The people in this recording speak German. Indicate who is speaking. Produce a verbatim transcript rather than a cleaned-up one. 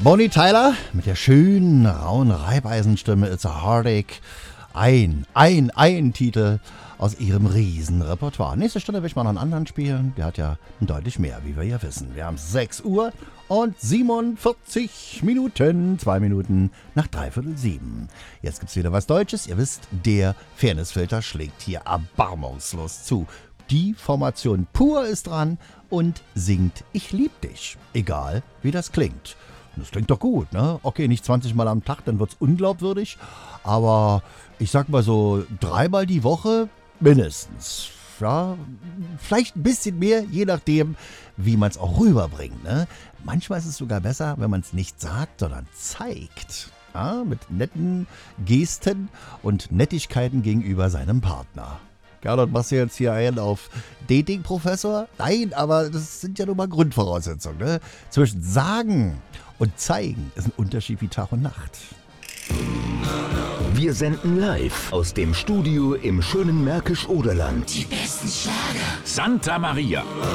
Speaker 1: Bonnie Tyler mit der schönen, rauen Reibeisenstimme It's a Heartache. Ein, ein, ein Titel aus ihrem Riesenrepertoire. Nächste Stunde will ich mal noch einen anderen spielen. Der hat ja deutlich mehr, wie wir ja wissen. Wir haben sechs Uhr und siebenundvierzig Minuten. Zwei Minuten nach dreiviertel sieben. Jetzt gibt's wieder was Deutsches. Ihr wisst, der Fairnessfilter schlägt hier erbarmungslos zu. Die Formation Pur ist dran und singt Ich lieb dich. Egal, wie das klingt. Das klingt doch gut, ne? Okay, nicht zwanzig Mal am Tag, dann wird's unglaubwürdig. Aber ich sag mal so, dreimal die Woche mindestens. Ja, vielleicht ein bisschen mehr, je nachdem, wie man es auch rüberbringt, ne? Manchmal ist es sogar besser, wenn man es nicht sagt, sondern zeigt. Ja, mit netten Gesten und Nettigkeiten gegenüber seinem Partner. Gernot, machst du jetzt hier einen auf Dating-Professor? Nein, aber das sind ja nur mal Grundvoraussetzungen. Ne? Zwischen sagen und zeigen ist ein Unterschied wie Tag und Nacht.
Speaker 2: Wir senden live aus dem Studio im schönen Märkisch-Oderland.
Speaker 3: Die besten Schlager.
Speaker 4: Santa Maria.